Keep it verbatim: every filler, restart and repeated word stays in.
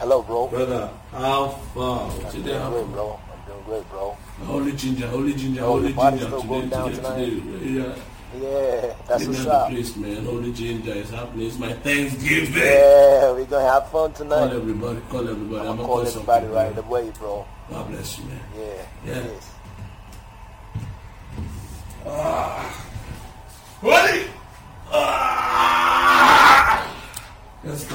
Hello, bro. Brother, how far? I'm Today, doing how great, far? bro. I'm doing great, bro. Holy ginger, holy ginger, Oh, holy your body's ginger. still going Today, down today, tonight? today. Yeah. Yeah, that's Clean what's out up. the place, man. Holy ginger is happening. It's my Thanksgiving. Yeah, we're gonna have fun Call tonight. everybody. Call everybody. I'm I'm gonna gonna call call some everybody people. right away, bro. God bless you, man. Yeah, Yeah. it is.